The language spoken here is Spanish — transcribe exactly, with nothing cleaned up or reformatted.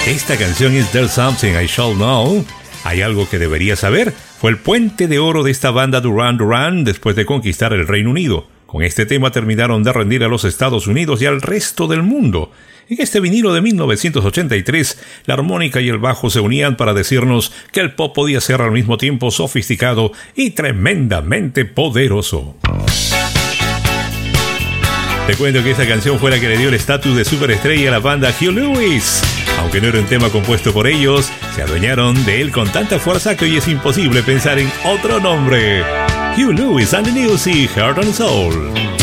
Esta canción es There's Something I Shall Know. Hay algo que deberías saber. Fue el puente de oro de esta banda Duran Duran después de conquistar el Reino Unido. Con este tema terminaron de rendir a los Estados Unidos y al resto del mundo. En este vinilo de mil novecientos ochenta y tres, la armónica y el bajo se unían para decirnos que el pop podía ser al mismo tiempo sofisticado y tremendamente poderoso. Te cuento que esa canción fue la que le dio el estatus de superestrella a la banda Huey Lewis. Aunque no era un tema compuesto por ellos, se adueñaron de él con tanta fuerza que hoy es imposible pensar en otro nombre. Huey Lewis and the News y Heart and Soul.